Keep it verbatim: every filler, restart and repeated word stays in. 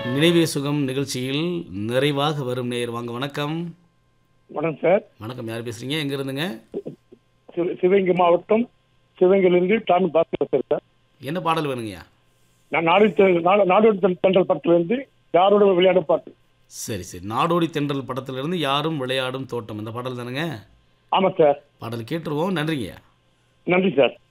நினைவே சுகம் நிகழ்ச்சியில் நிறைவாக வரும் நேர் வாங்க. வணக்கம். வணக்கம் சார். வணக்கம். யார் பேசுறீங்க? எங்க இருந்துங்க? சிவ- சிவகங்கை மாவட்டம் சிவகங்கையிலிருந்து டாமி பாஸ்கர் பேசுறேன் சார். என்ன பாடல் வேணுங்கய்யா? நான் நாடு தெ- நாடு- நாடோடி தென்- தென்றல் படத்திலிருந்து யாரோட விளையாட பாட்டு. சரி சரி. நாடோடி தென்றல் படத்திலிருந்து யாரும் விளையாடும் தோட்டம், இந்த பாடல் தானுங்க? ஆமாம் சார். பாடல் கேட்டுருவோம். நன்றிங்கய்யா. நன்றி சார்.